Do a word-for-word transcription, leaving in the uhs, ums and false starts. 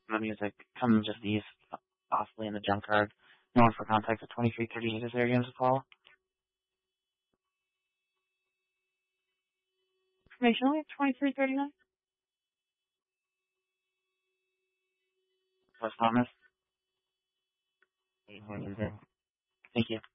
The music comes just east, possibly in the junkyard. No one for contact at twenty-three thirty-eight. Is there again a call? Information only twenty-three thirty-nine. West Thomas. eight hundred. Thank you.